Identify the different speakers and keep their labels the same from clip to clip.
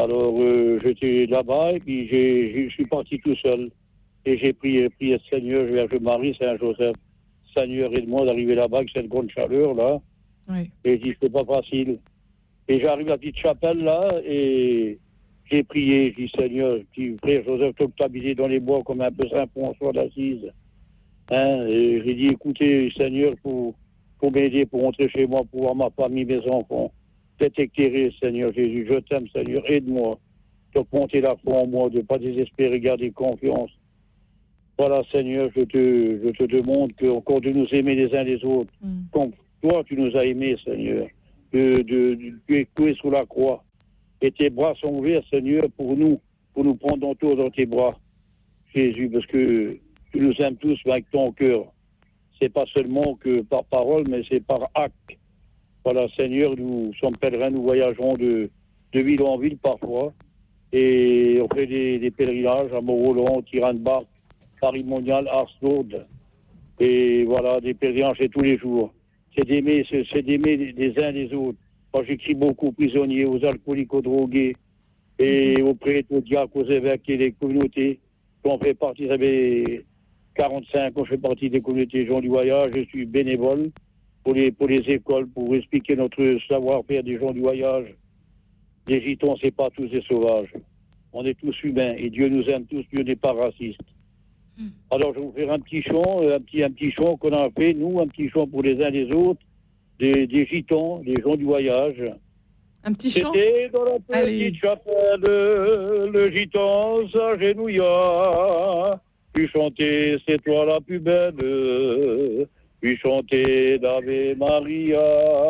Speaker 1: Alors, j'étais là-bas et puis je suis parti tout seul. Et j'ai prié Seigneur, Vierge Marie, Saint-Joseph. Seigneur, aide-moi d'arriver là-bas avec cette grande chaleur, là.
Speaker 2: Oui.
Speaker 1: Et je dis, c'est pas facile. Et j'arrive à la petite chapelle, là, et j'ai prié. Je dis, Seigneur, petit frère Joseph, t'habiller dans les bois comme un peu Saint-François d'Assise. Hein? Et j'ai dit, écoutez, Seigneur, pour m'aider, pour rentrer chez moi, pour voir ma famille, mes enfants. T'es éclairé, Seigneur Jésus. Je t'aime, Seigneur. Aide-moi. De monter la foi en moi, de ne pas désespérer, garder confiance. Voilà, Seigneur, je te demande encore de nous aimer les uns les autres. Comme toi, tu nous as aimés, Seigneur. Tu es cloué sous la croix. Et tes bras sont ouverts, Seigneur, pour nous prendre autour dans tes bras, Jésus, parce que tu nous aimes tous avec ton cœur. C'est pas seulement que par parole, mais c'est par acte. Voilà, Seigneur, nous sommes pèlerins, nous voyageons de ville en ville parfois. Et on fait des pèlerinages à Mont-Roland, Tirane-Barque, Paris-Monial, Ars-Lourdes. Et voilà, des pèlerinages tous les jours. C'est d'aimer les uns les autres. Moi, j'écris beaucoup aux prisonniers, aux alcooliques, aux drogués, et aux prêtres, aux diacres, aux évêques et les communautés. On fait partie, ça fait 45 ans, je fais partie des communautés gens du voyage. Je suis bénévole pour les écoles, pour expliquer notre savoir-faire des gens du voyage. Les gitans, c'est pas tous des sauvages. On est tous humains et Dieu nous aime tous, Dieu n'est pas raciste. Alors je vais vous faire un petit chant qu'on a fait, nous, un petit chant pour les uns les autres, des gitans, des gens du voyage.
Speaker 2: Un petit chant.
Speaker 1: C'était dans la petite chapelle, le gitan s'agenouilla, puis chanter c'est toi la plus belle, puis chanter d'Ave Maria.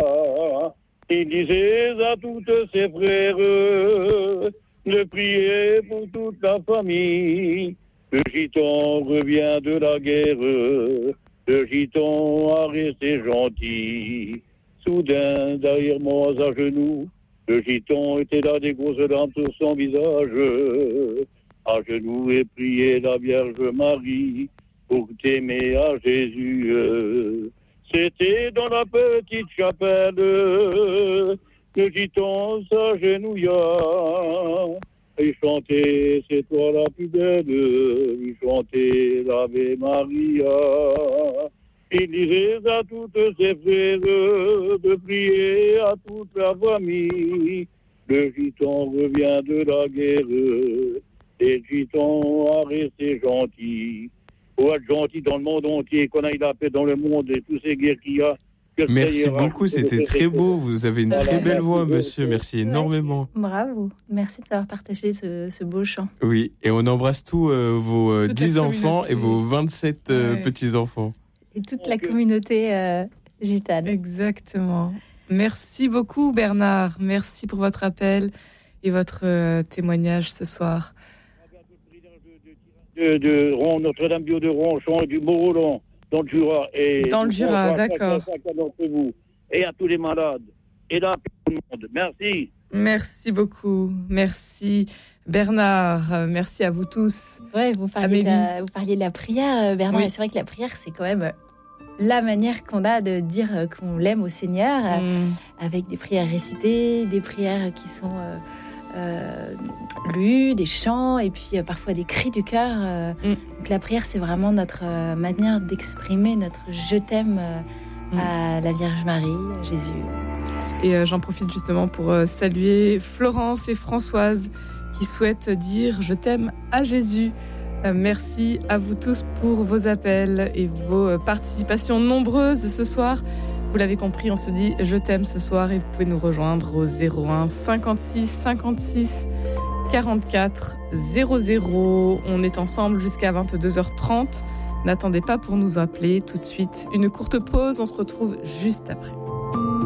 Speaker 1: Il disait à toutes ses frères de prier pour toute la famille. Le gitan revient de la guerre, le gitan a resté gentil. Soudain, derrière moi, à genoux, le gitan était là, des grosses larmes sur son visage. À genoux et priait la Vierge Marie pour t'aimer à Jésus. C'était dans la petite chapelle, le gitan s'agenouilla. Il chantait, c'est toi la plus belle, il chantait l'Ave Maria. Il disait à toutes ses frères de prier à toute la famille. Le gitan revient de la guerre, et le gitan a resté gentil. Pour être gentil dans le monde entier, qu'on aille la paix dans le monde et toutes ces guerres qu'il y a.
Speaker 3: Merci beaucoup, c'était très beau. Vous avez une très belle voix, monsieur. Merci énormément.
Speaker 4: Bravo. Merci de savoir partager ce beau chant.
Speaker 3: Oui, et on embrasse tous vos 10 enfants et vos 27 petits-enfants.
Speaker 4: Et toute la communauté gitane.
Speaker 2: Exactement. Merci beaucoup, Bernard. Merci pour votre appel et votre témoignage ce soir.
Speaker 1: De Notre-Dame de Ronchon, du Mont-Roland. Dans le Jura.
Speaker 2: Dans le Jura, d'accord.
Speaker 1: Et à tous les malades. Et là, tout le monde. Merci.
Speaker 2: Merci beaucoup. Merci, Bernard. Merci à vous tous.
Speaker 4: Ouais, vous parliez de la prière, Bernard. Oui. Et c'est vrai que la prière, c'est quand même la manière qu'on a de dire qu'on l'aime au Seigneur, avec des prières récitées, des prières qui sont lues, des chants, et puis parfois des cris du cœur. Donc la prière, c'est vraiment notre manière d'exprimer notre je t'aime à la Vierge Marie, à Jésus.
Speaker 2: Et j'en profite justement pour saluer Florence et Françoise qui souhaitent dire je t'aime à Jésus. Merci à vous tous pour vos appels et vos participations nombreuses ce soir. Vous l'avez compris, on se dit je t'aime ce soir et vous pouvez nous rejoindre au 01 56 56 44 00. On est ensemble jusqu'à 22h30. N'attendez pas pour nous appeler tout de suite. Une courte pause, on se retrouve juste après.